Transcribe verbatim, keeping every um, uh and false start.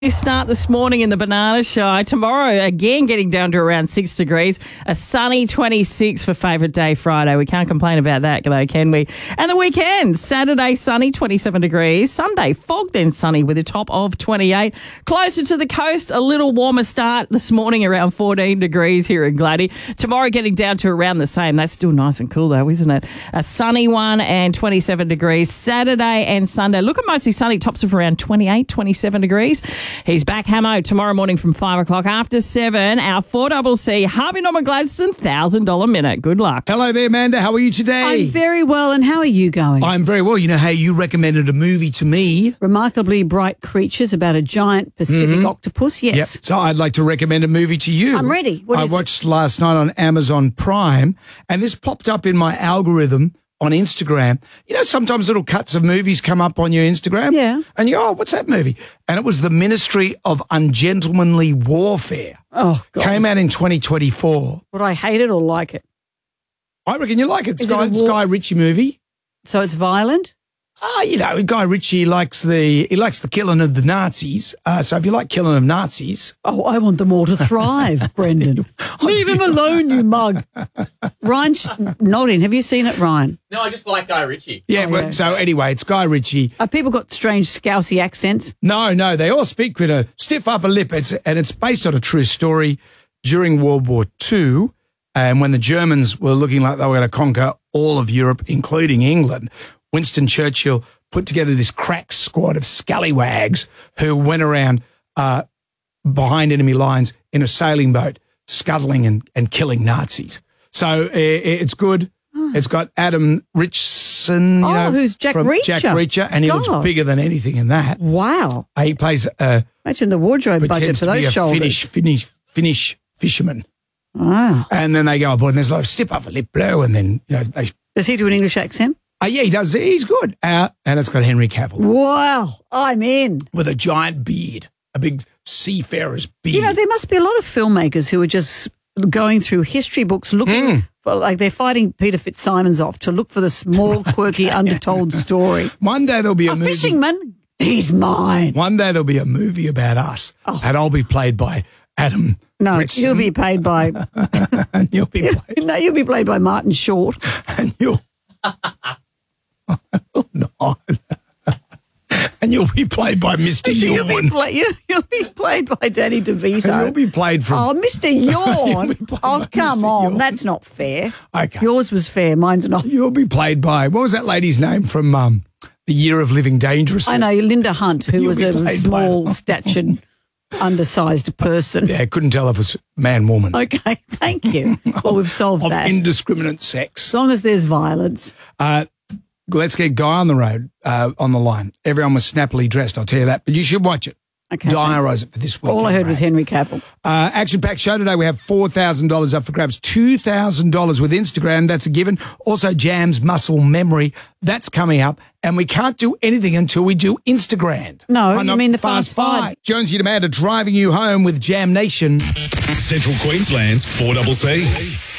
We start this morning in the Banana Show. Tomorrow, again, getting down to around six degrees. A sunny twenty-six for favourite day Friday. We can't complain about that, though, can we? And the weekend, Saturday, sunny, twenty-seven degrees. Sunday, fog, then sunny with a top of twenty-eight. Closer to the coast, a little warmer start this morning, around fourteen degrees here in Gladdy. Tomorrow, getting down to around the same. That's still nice and cool, though, isn't it? A sunny one and twenty-seven degrees. Saturday and Sunday, look at mostly sunny, tops of around twenty-eight, twenty-seven degrees. He's back, Hamo, tomorrow morning from five o'clock after seven. Our four C C Harvey Norman Gladstone one thousand dollars minute. Good luck. Hello there, Amanda. How are you today? I'm very well, and how are you going? I'm very well. You know how you recommended a movie to me? Remarkably Bright Creatures, about a giant Pacific mm-hmm. octopus, yes. Yep. So I'd like to recommend a movie to you. I'm ready. What I is watched it? last night on Amazon Prime, and this popped up in my algorithm on Instagram. You know, sometimes little cuts of movies come up on your Instagram. Yeah. And you go, oh, what's that movie? And it was The Ministry of Ungentlemanly Warfare. Oh, God. Came out in twenty twenty-four. Would I hate it or like it? I reckon you like it. It's Is Guy, it a it's war- Guy Ritchie movie. So it's violent? Ah, you know, Guy Ritchie likes the he likes the killing of the Nazis. Uh, so if you like killing of Nazis, Oh, I want them all to thrive, Brendan. Leave him alone, you mug. Ryan, sh- nodding. Have you seen it, Ryan? No, I just like Guy Ritchie. yeah. Oh, but, yeah. So anyway, it's Guy Ritchie. Have people got strange Scousey accents? No, no, they all speak with a stiff upper lip. It's and it's based on a true story during World War Two, and when the Germans were looking like they were going to conquer all of Europe, including England. Winston Churchill put together this crack squad of scallywags who went around uh, behind enemy lines in a sailing boat, scuttling and, and killing Nazis. So uh, it's good. Oh. It's got Adam Richson, you Oh, know, who's Jack from Reacher. Jack Reacher, and he God. looks bigger than anything in that. Wow. Uh, he plays uh, Imagine the wardrobe budget pretends for to be those a shoulders. Finnish, Finnish, Finnish fisherman. Wow. And then they go aboard, and there's a lot of step up a lip blow, and then you know they. Does he do an English accent? Uh, yeah, he does. He's good. Uh, and it's got Henry Cavill Wow. I'm in. with a giant beard, a big seafarer's beard. You know, there must be a lot of filmmakers who are just going through history books looking Mm. for, like they're fighting Peter Fitzsimons off to look for the small, quirky, undertold story. One day there'll be a, A movie. fisherman, he's mine. One day there'll be a movie about us, Oh. and I'll be played by Adam. No, Richson, you'll be paid by, and you'll be played, no, you'll be played by Martin Short. and you'll. no. And you'll be played by Mister You'll be, Yawn. play, you, you'll be played by Danny And DeVito. you'll be played from. Oh, Mister You'll Yawn. be played Oh, by come Mister on. Yawn. That's not fair. Okay. Yours was fair. Mine's not. You'll be played by, what was that lady's name from um, The Year of Living Dangerously? I know, Linda Hunt, who You'll was be a played by- small, statured, undersized person. Yeah, couldn't tell if it's man, woman. Okay, thank you. Well, we've solved Of that. indiscriminate sex. As long as there's violence. Uh, let's get Guy on the road, uh, on the line. Everyone was snappily dressed, I'll tell you that. But you should watch it. Okay. Diarise it for this week. All I heard was Henry Cavill. Uh, action-packed show today. We have four thousand dollars up for grabs, two thousand dollars with Instagram. That's a given. Also, Jam's Muscle Memory. That's coming up. And we can't do anything until we do Instagram. No, Oh, you not mean the Fast Five. Jonesy and Amanda driving you home with Jam Nation. Central Queensland's four C C.